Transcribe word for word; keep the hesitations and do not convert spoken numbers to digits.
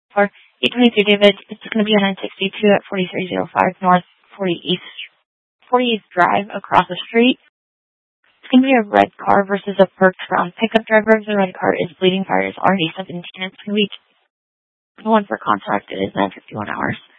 For eight twenty-two David, it's going to be a nine sixty-two at forty-three oh five North forty-eighth, forty-eighth Drive across the street. It's going to be a red car versus a Berks Brown pickup driver. The red car is bleeding fire is already seventeen. It's going to be the one for contract. It is nine fifty-one hours.